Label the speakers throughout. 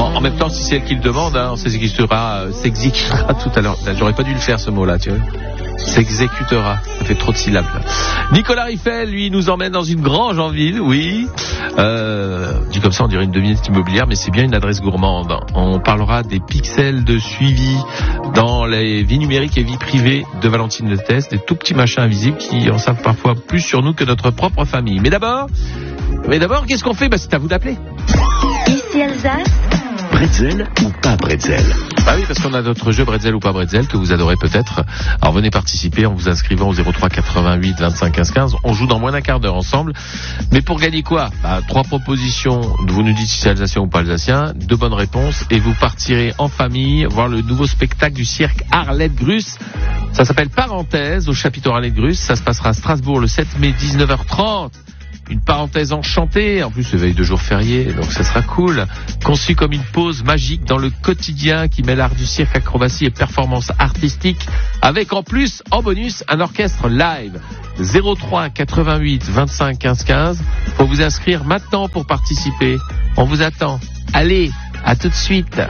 Speaker 1: En même temps, si c'est elle qui le demande, s'exécutera tout à l'heure. J'aurais pas dû le faire, ce mot-là, tu vois. S'exécutera. Ça fait trop de syllabes, là. Nicolas Riffel, lui, nous emmène dans une grange en ville, oui. Dit comme ça, on dirait une devinette immobilière, mais c'est bien une adresse gourmande. On parlera des pixels de suivi dans les vies numériques et vies privées de Valentine Letès, des tout petits machins invisibles qui en savent parfois plus sur nous que notre propre famille. Mais d'abord, qu'est-ce qu'on fait? C'est à vous d'appeler.
Speaker 2: Ici Alsace.
Speaker 3: Bretzel ou pas bretzel?
Speaker 1: Ah oui, parce qu'on a notre jeu Bretzel ou pas Bretzel que vous adorez peut-être. Alors venez participer en vous inscrivant au 03 88 25 15 15. On joue dans moins d'un quart d'heure ensemble. Mais pour gagner quoi? 3 propositions. Vous nous dites si c'est alsacien ou pas alsacien. 2 bonnes réponses et vous partirez en famille voir le nouveau spectacle du cirque Arlette Gruss. Ça s'appelle Parenthèse au chapiteau Arlette Gruss. Ça se passera à Strasbourg le 7 mai 19h30. Une parenthèse enchantée, en plus c'est veille de jour férié, donc ça sera cool. Conçu comme une pause magique dans le quotidien qui mêle art du cirque, acrobatie et performance artistique, avec en plus, en bonus, un orchestre live. 03 88 25 15 15. Faut vous inscrire maintenant pour participer. On vous attend. Allez, à tout de suite.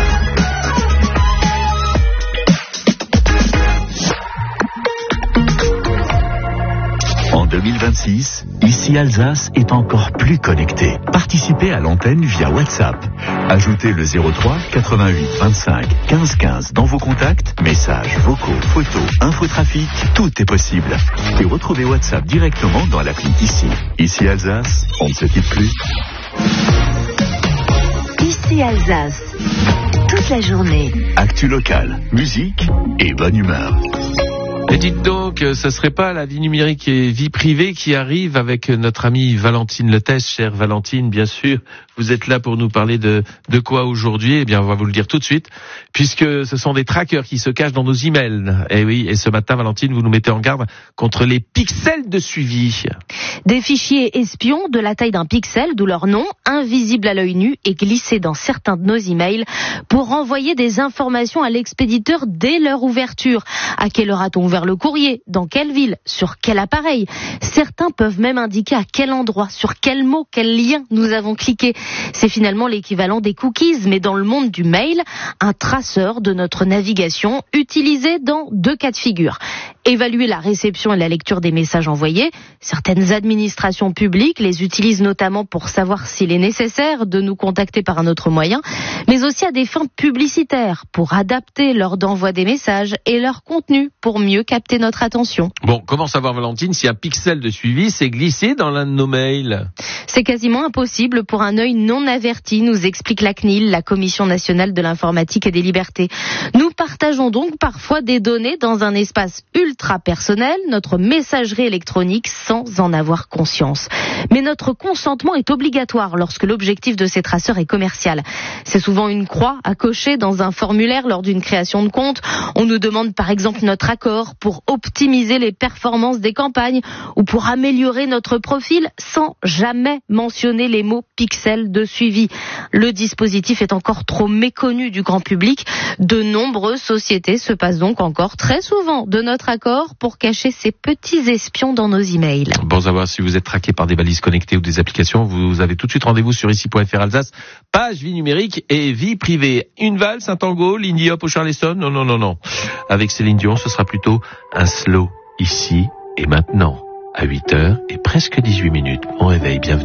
Speaker 3: En 2026, ici Alsace est encore plus connectée. Participez à l'antenne via WhatsApp. Ajoutez le 03 88 25 15 15 dans vos contacts, messages, vocaux, photos, infotrafic, tout est possible. Et retrouvez WhatsApp directement dans l'appli d'ici. Ici Alsace, on ne se quitte plus.
Speaker 2: Ici Alsace. Toute la journée.
Speaker 3: Actu locale, musique et bonne humeur.
Speaker 1: Et dites donc, ce serait pas la vie numérique et vie privée qui arrive avec notre amie Valentine Letès, chère Valentine, bien sûr. Vous êtes là pour nous parler de quoi aujourd'hui? Eh bien, on va vous le dire tout de suite, puisque ce sont des trackers qui se cachent dans nos emails. Et oui, et ce matin, Valentine, vous nous mettez en garde contre les pixels de suivi.
Speaker 4: Des fichiers espions de la taille d'un pixel, d'où leur nom, invisibles à l'œil nu et glissés dans certains de nos emails pour renvoyer des informations à l'expéditeur dès leur ouverture. À quelle heure a-t-on ouvert le courrier? Dans quelle ville? Sur quel appareil? Certains peuvent même indiquer à quel endroit, sur quel mot, quel lien nous avons cliqué. C'est finalement l'équivalent des cookies, mais dans le monde du mail, un traceur de notre navigation utilisé dans 2 cas de figure. Évaluer la réception et la lecture des messages envoyés. Certaines administrations publiques les utilisent notamment pour savoir s'il est nécessaire de nous contacter par un autre moyen, mais aussi à des fins publicitaires, pour adapter l'heure d'envoi des messages et leur contenu pour mieux capter notre attention.
Speaker 1: Bon, comment savoir, Valentine, si un pixel de suivi s'est glissé dans l'un de nos mails?
Speaker 4: C'est quasiment impossible pour un œil non averti, nous explique la CNIL, la Commission nationale de l'informatique et des libertés. Nous partageons donc parfois des données dans un espace ultra personnel, notre messagerie électronique, sans en avoir conscience. Mais notre consentement est obligatoire lorsque l'objectif de ces traceurs est commercial. C'est souvent une croix à cocher dans un formulaire lors d'une création de compte. On nous demande par exemple notre accord pour optimiser les performances des campagnes ou pour améliorer notre profil sans jamais mentionner les mots pixels de suivi. Le dispositif est encore trop méconnu du grand public. De nombreuses sociétés se passent donc encore très souvent de notre accord pour cacher ces petits espions dans nos emails.
Speaker 1: Bon, savoir si vous êtes traqué par des balises connectées ou des applications, vous avez tout de suite rendez-vous sur ici.fr Alsace, page vie numérique et vie privée. Une valse, un tango, Lindy Hop au Charleston? Non. Avec Céline Dion, ce sera plutôt un slow ici et maintenant. À 8h et presque 18 minutes. Bon réveil, bienvenue.